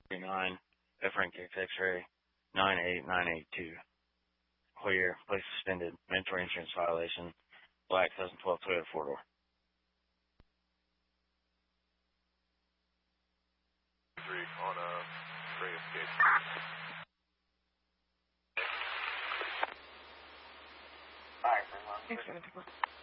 39, F rank X X-ray 98982. Clear, place suspended, mandatory insurance violation, black 2012 Toyota 4-door. 3 on a spring escape. Alright, 674.